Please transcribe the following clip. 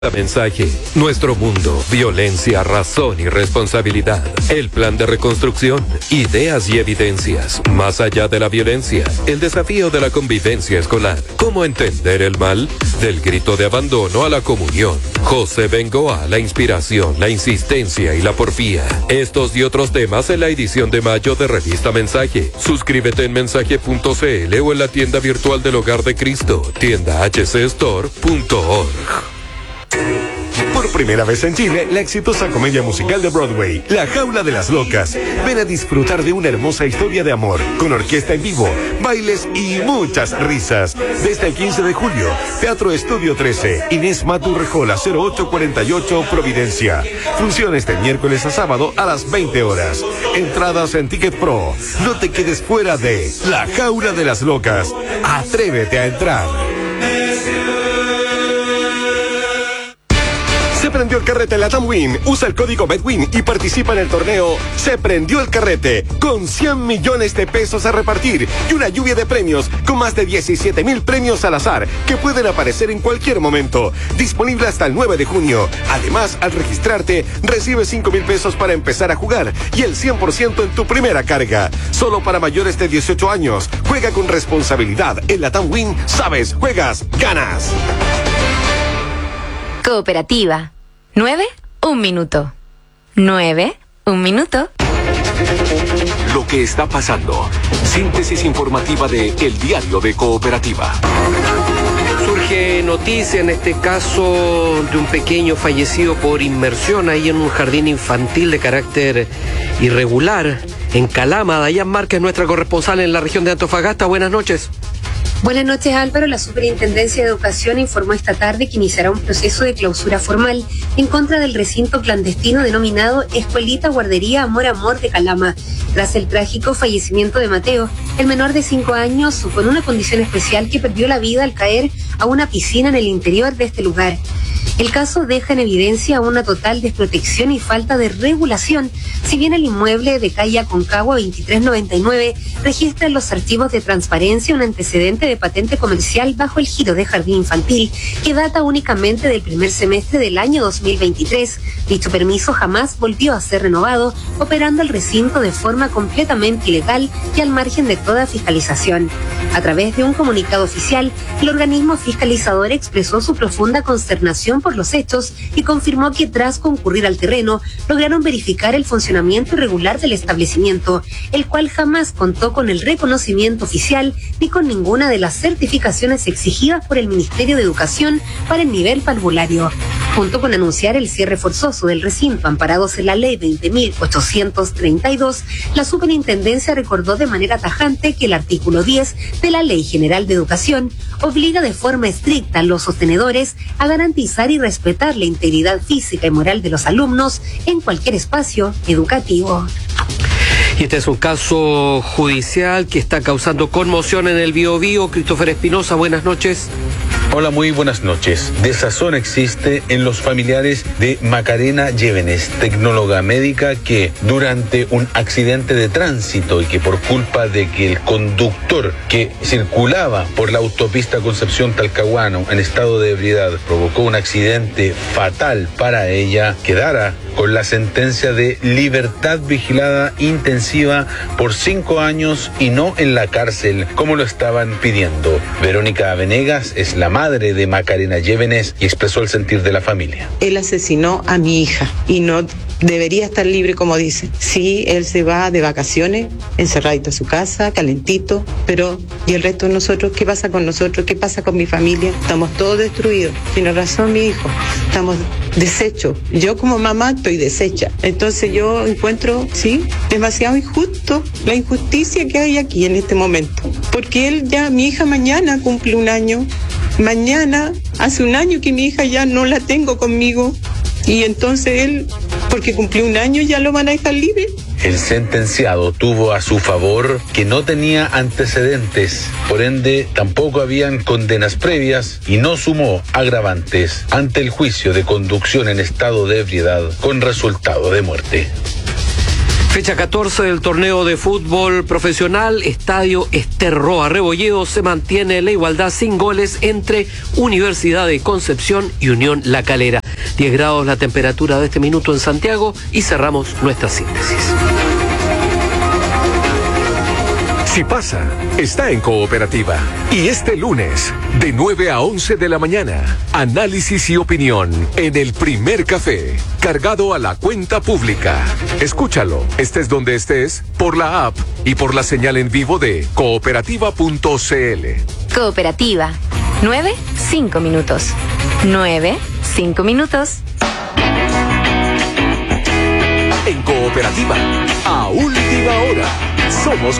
Mensaje, nuestro mundo, violencia, razón y responsabilidad. El plan de reconstrucción, ideas y evidencias. Más allá de la violencia, el desafío de la convivencia escolar. ¿Cómo entender el mal? Del grito de abandono a la comunión. José Bengoa, la inspiración, la insistencia y la porfía. Estos y otros temas en la edición de mayo de Revista Mensaje. Suscríbete en mensaje.cl o en la tienda virtual del Hogar de Cristo, tiendahcstore.org. Por primera vez en Chile, la exitosa comedia musical de Broadway, La Jaula de las Locas. Ven a disfrutar de una hermosa historia de amor, con orquesta en vivo, bailes y muchas risas. Desde el 15 de julio, Teatro Estudio 13, Inés Maturrejola, 0848, Providencia. Funciones de miércoles a sábado a las 20 horas. Entradas en Ticket Pro. No te quedes fuera de La Jaula de las Locas. Atrévete a entrar. Se prendió el carrete en la TAMWIN. Usa el código BEDWIN y participa en el torneo Se Prendió el Carrete, con 100 millones de pesos a repartir y una lluvia de premios con más de 17,000 premios al azar que pueden aparecer en cualquier momento. Disponible hasta el 9 de junio. Además, al registrarte, recibes 5,000 pesos para empezar a jugar y el 100% en tu primera carga. Solo para mayores de 18 años. Juega con responsabilidad. En la TAMWIN, sabes, juegas, ganas. Cooperativa. 9, 1 minuto. 9, 1 minuto. Lo que está pasando. Síntesis informativa de El Diario de Cooperativa. Surge noticia en este caso de un pequeño fallecido por inmersión ahí en un jardín infantil de carácter irregular en Calama. Dayan Márquez, nuestra corresponsal en la región de Antofagasta. Buenas noches. Buenas noches, Álvaro. La Superintendencia de Educación informó esta tarde que iniciará un proceso de clausura formal en contra del recinto clandestino denominado Escuelita Guardería Amor Amor de Calama, tras el trágico fallecimiento de Mateo, el menor de 5 años con una condición especial que perdió la vida al caer a una piscina en el interior de este lugar. El caso deja en evidencia una total desprotección y falta de regulación, si bien el inmueble de calle Aconcagua 2399 registra en los archivos de transparencia un antecedente de patente comercial bajo el giro de jardín infantil, que data únicamente del primer semestre del año 2023. Dicho permiso jamás volvió a ser renovado, operando el recinto de forma completamente ilegal y al margen de toda fiscalización. A través de un comunicado oficial, el organismo fiscalizador expresó su profunda consternación por los hechos y confirmó que tras concurrir al terreno, lograron verificar el funcionamiento irregular del establecimiento, el cual jamás contó con el reconocimiento oficial ni con ninguna de las certificaciones exigidas por el Ministerio de Educación para el nivel parvulario. Junto con anunciar el cierre forzoso del recinto amparados en la Ley 20.832, la Superintendencia recordó de manera tajante que el artículo 10 de la Ley General de Educación obliga de forma estricta a los sostenedores a garantizar y respetar la integridad física y moral de los alumnos en cualquier espacio educativo. Y este es un caso judicial que está causando conmoción en el Biobío. Christopher Espinosa, buenas noches. Hola, muy buenas noches. Desazón existe en los familiares de Macarena Llévenes, tecnóloga médica que durante un accidente de tránsito y que por culpa de que el conductor que circulaba por la autopista Concepción Talcahuano en estado de ebriedad provocó un accidente fatal para ella, quedara con la sentencia de libertad vigilada intensiva por 5 años y no en la cárcel como lo estaban pidiendo. Verónica Venegas es la madre de Macarena Llévenes y expresó el sentir de la familia. Él asesinó a mi hija y no debería estar libre, como dice. Sí, él se va de vacaciones, encerradito a su casa, calentito, pero ¿y el resto de nosotros? ¿Qué pasa con nosotros? ¿Qué pasa con mi familia? Estamos todos destruidos. Tiene razón mi hijo, estamos deshechos. Yo como mamá estoy deshecha. Entonces yo encuentro, sí, demasiado injusto la injusticia que hay aquí en este momento. Porque él ya, mi hija mañana cumple 1 año. Mañana, hace 1 año que mi hija ya no la tengo conmigo. Y entonces él, porque cumplió 1 año, ya lo van a dejar libre. El sentenciado tuvo a su favor que no tenía antecedentes, por ende tampoco habían condenas previas y no sumó agravantes ante el juicio de conducción en estado de ebriedad con resultado de muerte. Fecha 14 del torneo de fútbol profesional, Estadio Ester Roa Rebolledo, se mantiene la igualdad sin goles entre Universidad de Concepción y Unión La Calera. 10 grados la temperatura de este minuto en Santiago y cerramos nuestra síntesis. Si pasa, está en Cooperativa. Y este lunes, de 9 a 11 de la mañana, análisis y opinión en el primer café, cargado a la cuenta pública. Escúchalo, estés donde estés, por la app y por la señal en vivo de cooperativa.cl. Cooperativa. 9, 5 minutos. 9, 5 minutos. En Cooperativa, a última hora, somos